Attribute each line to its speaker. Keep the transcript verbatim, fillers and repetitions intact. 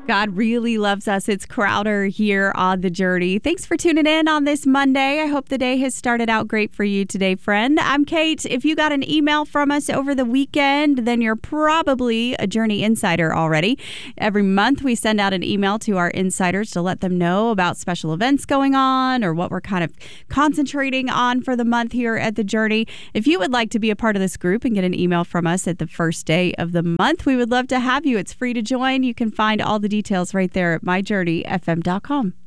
Speaker 1: God really loves us. It's Crowder here on The Journey. Thanks for tuning in on this Monday. I hope the day has started out great for you today, friend. I'm Kate. If you got an email from us over the weekend, then you're probably a Journey Insider already. Every month, we send out an email to our insiders to let them know about special events going on or what we're kind of concentrating on for the month here at The Journey. If you would like to be a part of this group and get an email from us at the first day of the month, we would love to have you. It's free to join. You can find all the details right there at my journey f m dot com.